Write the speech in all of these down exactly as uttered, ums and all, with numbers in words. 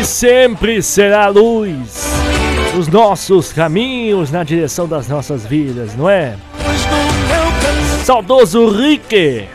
e sempre será luz os nossos caminhos na direção das nossas vidas, não é? Saudoso Rick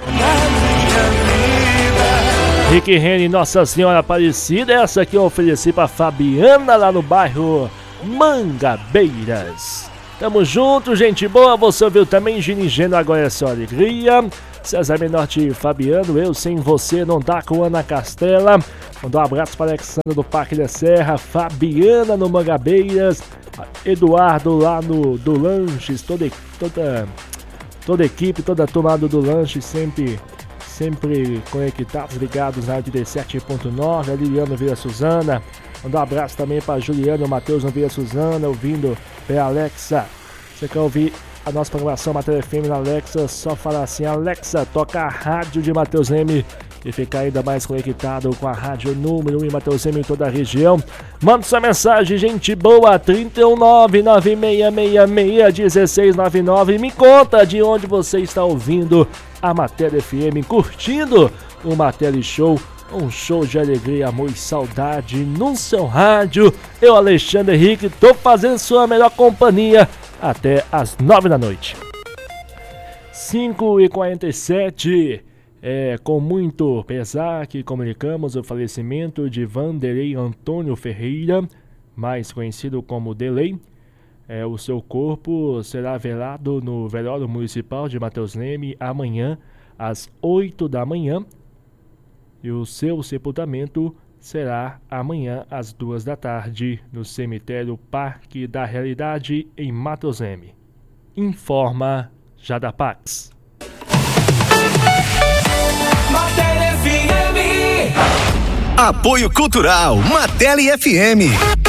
Rick Rene, Nossa Senhora Aparecida. Essa que eu ofereci pra Fabiana lá no bairro Mangabeiras. Tamo junto, gente boa. Você ouviu também Ginigeno, Agora é Só Alegria. César Menorte, Fabiano, Eu Sem Você Não Dá, com Ana Castela. Mandou um abraço para Alexandra do Parque da Serra, Fabiana no Mangabeiras, Eduardo lá no do Lanches, toda, toda, toda a equipe, toda a turma do Lanches, sempre, sempre conectados, ligados na oitenta e sete ponto nove, a Liliana Vila Suzana. Mandou um abraço também para Juliana e Matheus no Vila Suzana, ouvindo pela Alexa. Você quer ouvir a nossa programação Matéria F M na Alexa? Só falar assim: Alexa, toca a rádio de Matheus Leme, e ficar ainda mais conectado com a rádio número um em Matheus Leme em toda a região. Manda sua mensagem, gente boa, trinta e um nove nove seis seis seis um seis nove nove. Me conta de onde você está ouvindo a Matéria F M, curtindo o Matéria Show. Um show de alegria, amor e saudade no seu rádio. Eu, Alexandre Henrique, tô fazendo sua melhor companhia até as nove da noite. cinco e quarenta e sete. É com muito pesar que comunicamos o falecimento de Vanderlei Antônio Ferreira, mais conhecido como Delay. É, o seu corpo será velado no velório municipal de Matheus Leme amanhã às oito da manhã. E o seu sepultamento será amanhã às duas da tarde no cemitério Parque da Realidade em Matheus Leme. Informa Jadapax. Matéria F M. Apoio Cultural Matéria F M.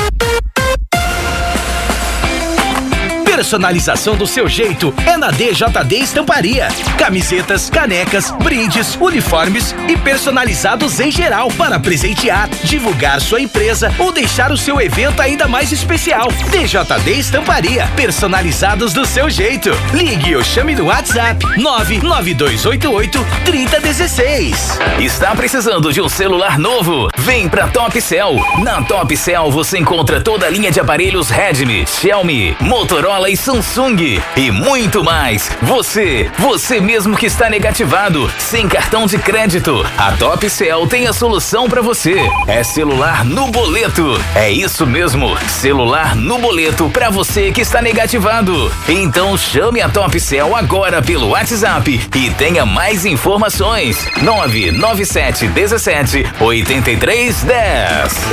Personalização do seu jeito é na D J D Estamparia. Camisetas, canecas, brindes, uniformes e personalizados em geral para presentear, divulgar sua empresa ou deixar o seu evento ainda mais especial. D J D Estamparia, personalizados do seu jeito. Ligue ou chame no WhatsApp nove nove dois oito oito, três zero um seis. Está precisando de um celular novo? Vem pra Topcell. Na Topcell você encontra toda a linha de aparelhos Redmi, Xiaomi, Motorola e Samsung e muito mais. Você, você mesmo que está negativado, sem cartão de crédito, a Topcell tem a solução para você. É celular no boleto. É isso mesmo, celular no boleto para você que está negativado. Então chame a Topcell agora pelo WhatsApp e tenha mais informações. nove nove sete um sete, oito três um zero.